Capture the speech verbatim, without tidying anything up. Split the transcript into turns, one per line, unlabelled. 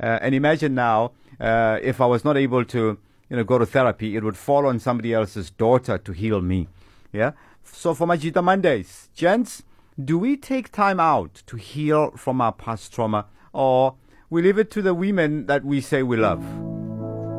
Uh, and imagine now, uh, if I was not able to, you know, go to therapy, it would fall on somebody else's daughter to heal me. Yeah. So for Majita Mondays, gents, do we take time out to heal from our past trauma, or we leave it to the women that we say we love?